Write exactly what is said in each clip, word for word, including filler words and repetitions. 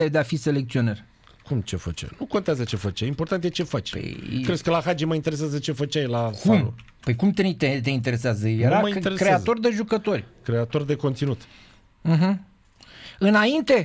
de a fi selecționer. Cum ce făcea? Nu contează ce făcea, important e ce faci. Păi... Crezi că la Hagi mă interesează ce făceai la Cum? Falo? Păi cum te, te, te interesează? Era interesează. creator de jucători. Creator de conținut. Uh-huh. Înainte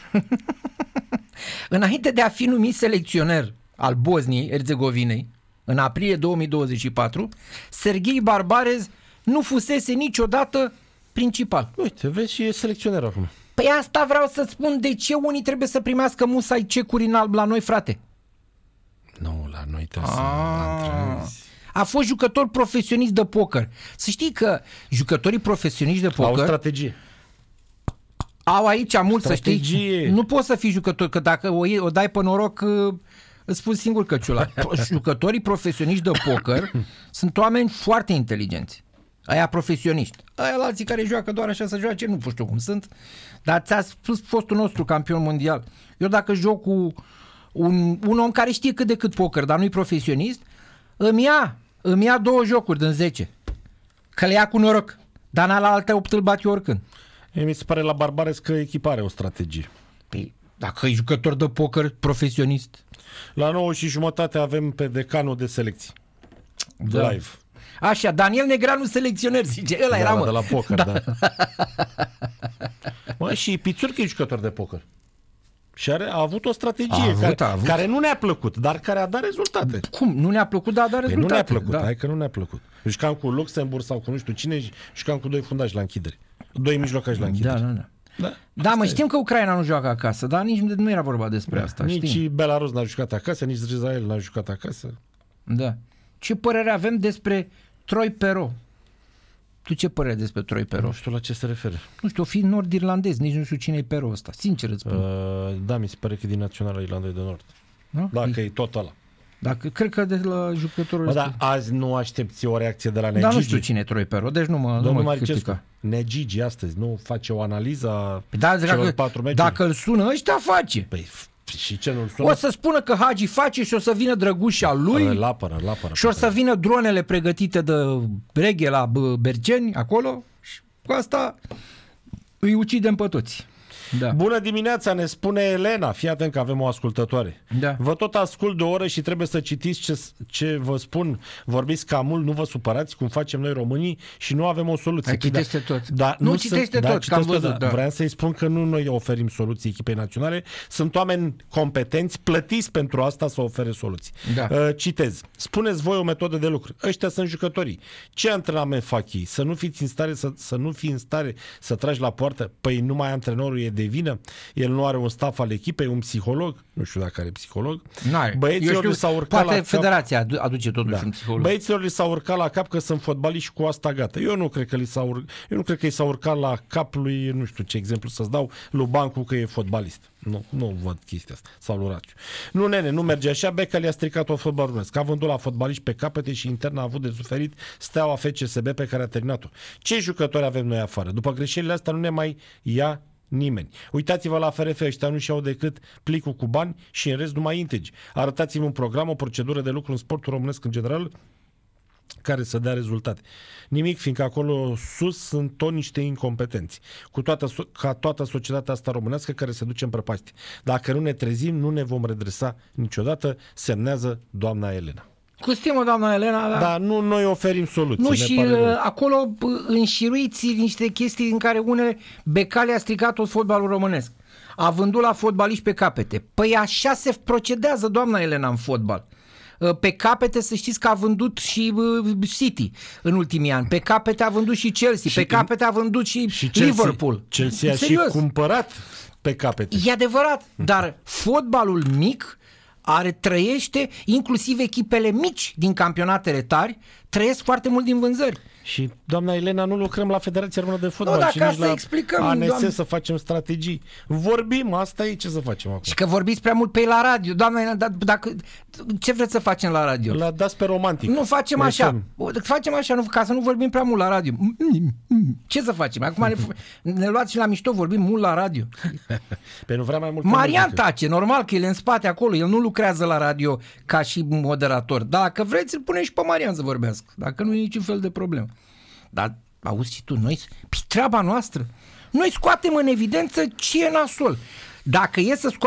înainte de a fi numit selecționer al Bosniei, Herțegovinei, în aprilie două mii douăzeci și patru, Serghei Barbarez nu fusese niciodată principal. Uite, vezi, și e selecționer acum. Păi asta vreau să spun, de ce unii trebuie să primească musai cecuri în alb la noi, frate? Nu, la noi trebuie să Ah. antrenezi. A fost jucător profesionist de poker. Să știi că jucătorii profesioniști de Au poker strategie. au aici mult, să știi. Strategie. Nu poți să fii jucător, că dacă o, iei, o dai pe noroc, îți spun singur căciula. Jucătorii profesioniști de poker sunt oameni foarte inteligenți. Aia profesioniști. Aia la alții care joacă doar așa să joace, nu știu cum sunt. Dar ți-a spus fostul nostru campion mondial. Eu dacă joc cu un, un om care știe cât de cât poker, dar nu-i profesionist, îmi ia, îmi ia două jocuri din zece. Că le ia cu noroc. Dar n-a la alte opt îl bat eu oricând. E, mi se pare la Barbares că echipa are o strategie. Păi, dacă e jucător de poker profesionist. La nouă și jumătate avem pe decanul de selecții. Da. Live. Așa, Daniel Negreanu selecționer, zice. Ăla Da, era, da, mă. de la poker, da. da. Mă, și Pițurcă e jucător de poker. Și are, a avut o strategie A avut, care, a avut. care nu ne-a plăcut, dar care a dat rezultate. Cum? Nu ne-a plăcut, dar a dat Păi rezultate. nu ne-a plăcut, da. hai că nu ne-a plăcut. Jucam cu Luxemburg sau cu nu știu cine și jucam cu doi fundași la închidere. Doi mijlocași la închidere. Da, da, da. Da, Da, mă, e. știm că Ucraina nu joacă acasă, dar nici nu era vorba despre asta, Nici știm. Belarus n-a jucat acasă, nici Israel n-a jucat acasă. Da. Ce părere avem despre Troy Perot? Tu ce părere ai despre Troy Perot? Nu știu la ce se referă. Nu știu, o fi nord-irlandez, nici nu știu cine e Perot ăsta. Sincer îți spun. Uh, da, mi se pare că e din Naționala Irlandei de Nord. Da? Dacă e tot ăla. Dacă, cred că de la jucătorul Bă, ăsta. da, azi nu aștepți o reacție de la Negigi. Dar nu știu cine e Troy Perot, deci nu mă, nu Domnul mă Maricescu, critica. Negigi astăzi nu face o analiză a Păi da, celor dacă, patru meciuri? dacă îl sună ăștia, face. Păi, f- și ce nu-l sună? O să spună că Hagi face și o să vină drăgușa lui Îl apără, îl apără. și o să vină dronele pregătite de reghe la B- Berceni, acolo, și cu asta îi ucidem pe toți. Da. Bună dimineața, ne spune Elena. Fii atent că avem o ascultătoare. Da. Vă tot ascult de o oră și trebuie să citiți ce, ce vă spun. Vorbiți cam mult, nu vă supărați, cum facem noi românii și nu avem o soluție. Hai, citește tot. Da, Nu, nu citește sunt, tot, da, că am citesc tot, văzut, da. Vreau să-i spun că nu noi oferim soluții echipei naționale. Sunt oameni competenți, plătiți pentru asta să ofere soluții. Da. Uh, citez. Spuneți voi o metodă de lucru. Ăștia sunt jucătorii. Ce antrenament fac ei? Să nu fiți în stare să, să nu fii în stare să tragi la poartă? Păi numai antrenorul e de vină? El nu are un staff al echipei, un psiholog? Nu știu dacă are psiholog. N-are. Băieților Eu știu, li s-a urcat poate la federația adu- aduce totuși da. un psiholog. Băieților li s-a urcat la cap că sunt fotbaliști și cu asta gata. Eu nu cred că li s-a urcat, eu nu cred că i s-a urcat la cap lui, nu știu ce exemplu să-ți dau, lui Bancu că e fotbalist. Nu, nu văd chestia asta. Sau lui Raciu. Nu, nene, nu merge așa. Beca le-a stricat-o fotbal românesc. A vândut la fotbaliști pe capete și intern a avut de suferit Steaua F C S B pe care a terminat-o. Ce jucători avem noi afară? După greșelile astea nu ne mai ia nimeni. Uitați-vă la F R F, ăștia nu și-au decât plicul cu bani și în rest numai integi. Arătați-mi un program, o procedură de lucru în sportul românesc în general care să dea rezultate. Nimic, fiindcă acolo sus sunt tot niște incompetenți. Cu toată, ca toată societatea asta românească care se duce în prăpastie. Dacă nu ne trezim, nu ne vom redresa niciodată, semnează doamna Elena. Cu stimă, doamna Elena, dar... Dar nu noi oferim soluții. Nu, ne și pare rău. uh, acolo uh, înșiruiți niște chestii în care unele Becali a stricat tot fotbalul românesc. A vândut la fotbaliști pe capete. Păi așa se procedează, doamna Elena, în fotbal. Uh, Pe capete să știți că a vândut și uh, City în ultimii ani. Pe capete a vândut și Chelsea. Și pe capete a vândut și, și Chelsea, Liverpool. Chelsea a și Serios. cumpărat pe capete. E adevărat, dar fotbalul mic are, trăiește, inclusiv echipele mici din campionatele tari, trăiesc foarte mult din vânzări. Și, doamna Elena, nu lucrăm la Federația Română de Fotbal Nu, dacă și nici asta la explicăm, A N S doamne. să facem strategii. Vorbim, asta e, ce să facem acum. Și că vorbiți prea mult pe ei la radio. Doamne, da- dacă, ce vreți să facem la radio? La dați pe romantic. Nu facem F M. așa. Facem așa, nu, ca să nu vorbim prea mult la radio. Ce să facem? Acum ne, ne luați și la mișto, vorbim mult la radio. Pe nu vrea mai mult. Marian tace, normal că el e în spate acolo, el nu lucrează la radio ca și moderator. Dacă vreți, îl punem și pe Marian să vorbească. Dacă nu e niciun fel de problemă. Dar auzi și tu, noi, pe treaba noastră, noi scoatem în evidență ce e nasol. Dacă e să